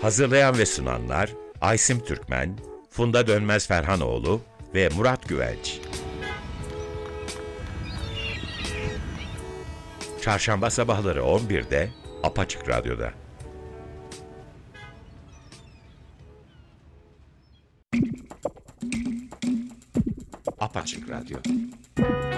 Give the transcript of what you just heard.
Hazırlayan ve sunanlar Aysim Türkmen, Funda Dönmez Ferhanoğlu ve Murat Güvenç. Çarşamba sabahları 11'de Apaçık Radyo'da. Apaçık Radyo.